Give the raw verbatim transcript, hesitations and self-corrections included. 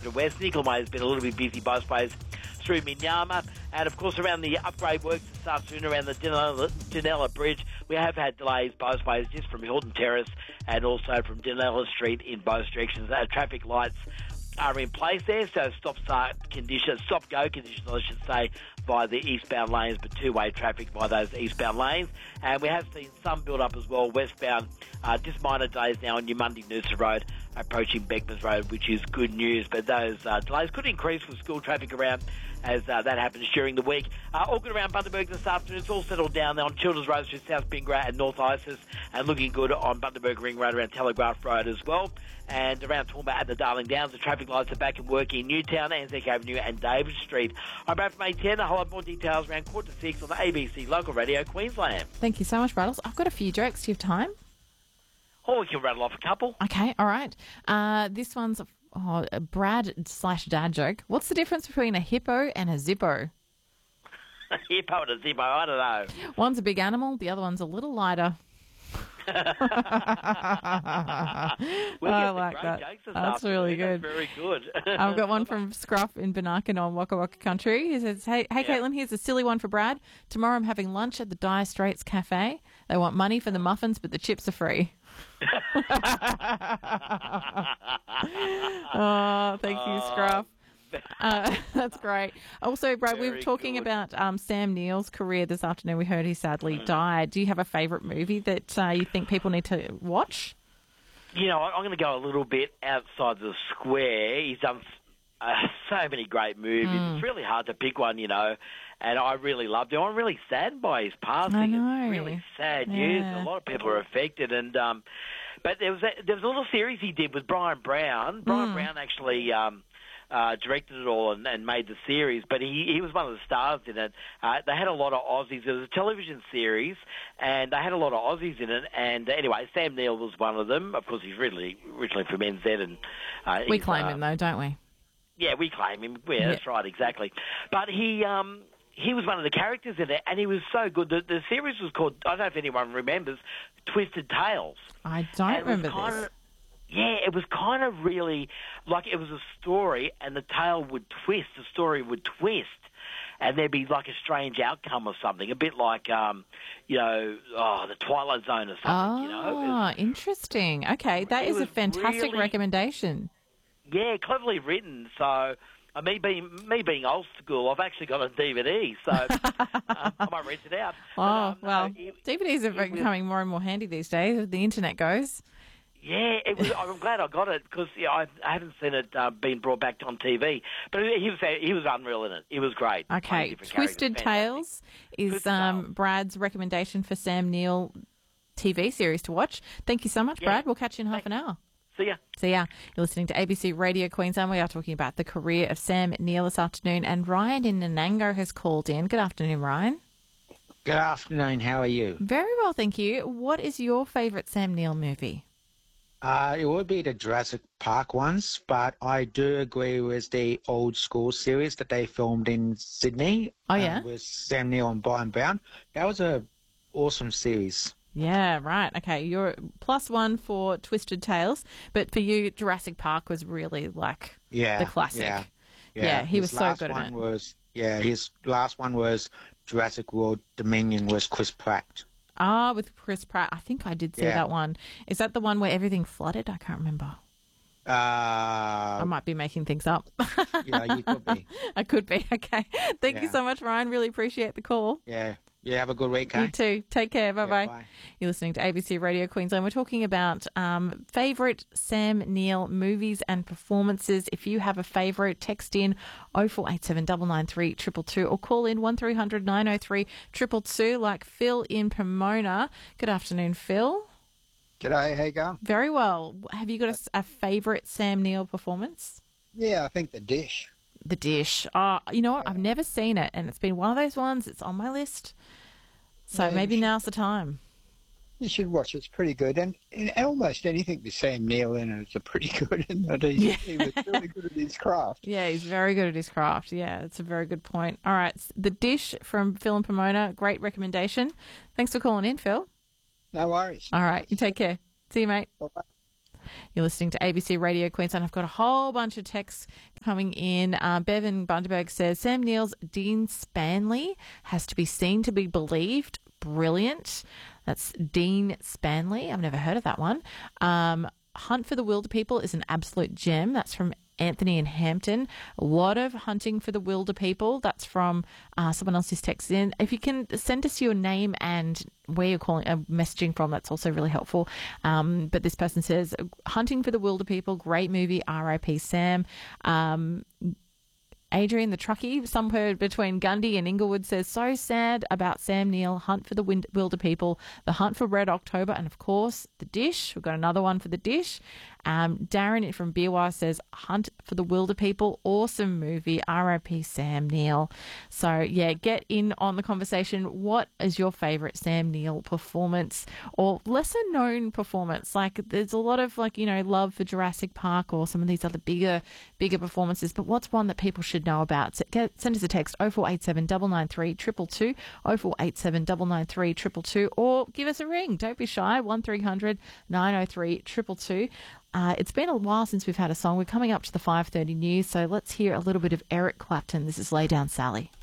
Capital West. Nicola has been a little bit busy both ways through Minyama. And, of course, around the upgrade works this afternoon around the Danella, Danella Bridge, we have had delays both ways, just from Hilton Terrace and also from Danella Street in both directions. Uh, traffic lights are in place there, so stop-start conditions, stop-go conditions, I should say, by the eastbound lanes, but two-way traffic by those eastbound lanes. And we have seen some build-up as well, westbound, uh, just minor delays now on New Monday Noosa Road, approaching Beckmans Road, which is good news. But those uh, delays could increase with school traffic around as uh, that happens during the week. Uh, all good around Bundaberg this afternoon. It's all settled down there on Childers Road through South Bingara and North Isis, and looking good on Bundaberg Ring Road around Telegraph Road as well. And around Toowoomba at the Darling Downs, the traffic lights are back in work in Newtown, Anzac Avenue and David Street. I'm Brad from A ten. A whole lot more details around quarter to six on the A B C Local Radio Queensland. Thank you so much, Rattles. I've got a few jokes. Do you have time? Oh, we can rattle off a couple. Okay, all right. Uh, this one's oh, a Brad slash dad joke. What's the difference between a hippo and a zippo? A hippo and a zippo, I don't know. One's a big animal, the other one's a little lighter. We're I like that. That's really good. That's very good. I've got one from Scruff in Bannakin on Waka Waka Country. He says, hey, hey Yeah. Caitlin, here's a silly one for Brad. Tomorrow I'm having lunch at the Dire Straits Cafe. They want money for the muffins, but the chips are free. Oh, thank you, Scruff. Uh, that's great. Also, Brad, we were Very talking good. about um, Sam Neill's career this afternoon. We heard he sadly died. Do you have a favourite movie that uh, you think people need to watch? You know, I'm going to go a little bit outside the square. He's done uh, so many great movies. Mm. It's really hard to pick one, you know, and I really loved him. I'm really saddened by his passing. I know. It's really sad news. Yeah. A lot of people are affected, and um, but there was a, there was a little series he did with Brian Brown. Brian Mm. Brown actually. Um, Uh, directed it all and, and made the series, but he, he was one of the stars in it. Uh, they had a lot of Aussies. It was a television series, and they had a lot of Aussies in it. And uh, anyway, Sam Neill was one of them. Of course, he's really originally from N Z, and uh, We he's, claim uh, him, though, don't we? Yeah, we claim him. Yeah, that's right, exactly. But he um, he was one of the characters in it, and he was so good. The, the series was called, I don't know if anyone remembers, Twisted Tales. I don't And it was remember kind this. of- Yeah, it was kind of really like it was a story, and the tale would twist, the story would twist, and there'd be like a strange outcome or something, a bit like, um, you know, oh, the Twilight Zone or something, you know. It Oh, was- interesting. Okay, that It is a was fantastic really- recommendation. yeah, cleverly written. So, uh, me being me being old school, I've actually got a D V D, so um, I might rent it out. But, Oh, um, no, well, it- D V Ds are it was- becoming more and more handy these days as the internet goes. Yeah, it was. I'm glad I got it because yeah, I, I haven't seen it uh, being brought back on T V. But he was he was unreal in it. It was great. Playing Okay, different Twisted characters, Tales is Twisted um, Tales. Brad's recommendation for Sam Neill T V series to watch. Thank you so much, Yeah. Brad. We'll catch you in half an hour. See ya. So yeah, you're listening to A B C Radio Queensland. We are talking about the career of Sam Neill this afternoon, and Ryan in Nanango has called in. Good afternoon, Ryan. Good afternoon. How are you? Very well, thank you. What is your favourite Sam Neill movie? Uh, it would be the Jurassic Park ones, but I do agree with the old school series that they filmed in Sydney. Oh, uh, yeah? with Sam Neill and Brian Brown. That was a awesome series. Yeah, right. Okay, you're plus one for Twisted Tales, but for you, Jurassic Park was really like Yeah, the classic. Yeah, Yeah, he His was so last good at one it. Was, yeah, his last one was Jurassic World Dominion with Chris Pratt. Ah, with Chris Pratt. I think I did see Yeah. that one. Is that the one where everything flooded? I can't remember. I Uh, might be making things up. yeah, you could be. I could be. Okay. Thank you Yeah. so much, Ryan. Really appreciate the call. Yeah, you have a good week, You eh? too. Take care. Bye-bye. bye. You're listening to A B C Radio Queensland. We're talking about um, favourite Sam Neill movies and performances. If you have a favourite, text in oh four eight seven, nine nine three, two two two or call in one three hundred, nine oh three, two two two like Phil in Pomona. Good afternoon, Phil. G'day, how you going? Very well. Have you got a, a favourite Sam Neill performance? Yeah, I think The Dish. The Dish. Oh, you know what? I've never seen it, and it's been one of those ones. It's on my list. So Yeah, you maybe should- now's the time. You should watch it. It's pretty good. And, and almost anything with Sam Neill in it is pretty good. Isn't it? He, Yeah. he was really good at his craft. Yeah, he's very good at his craft. Yeah, it's a very good point. All right, s- The Dish from Phil and Pomona. Great recommendation. Thanks for calling in, Phil. No worries. All right, you take care. See you, mate. Bye-bye. You're listening to A B C Radio Queensland. I've got a whole bunch of texts coming in. Uh, Bevan Bundaberg says, Sam Neill's Dean Spanley has to be seen to be believed. Brilliant. That's Dean Spanley. I've never heard of that one. Um, Hunt for the Wilder People is an absolute gem. That's from Anthony in Hampton. A lot of hunting for the Wilder People. That's from uh, someone else who's texted in. If you can send us your name and where you're calling, uh, messaging from, that's also really helpful. Um, but this person says, Hunting for the Wilder People, great movie, R I P Sam. Um, Adrian the Truckee, somewhere between Gundy and Inglewood, says, so sad about Sam Neill, Hunt for the Wind- Wilder People, The Hunt for Red October, and of course, The Dish. We've got another one for The Dish. Um, Darren from Beerwire says, Hunt for the Wilder People, awesome movie, R I P Sam Neill. So, yeah, get in on the conversation. What is your favourite Sam Neill performance or lesser-known performance? Like, there's a lot of, like, you know, love for Jurassic Park or some of these other bigger, bigger performances, but what's one that people should know about? So get, send us a text, oh four eight seven, nine nine three, two two two, oh four eight seven, nine nine three, two two two, or give us a ring. Don't be shy, one three hundred, nine oh three, two two two. Uh, it's been a while since we've had a song. We're coming up to the five thirty news, so let's hear a little bit of Eric Clapton. This is Lay Down Sally.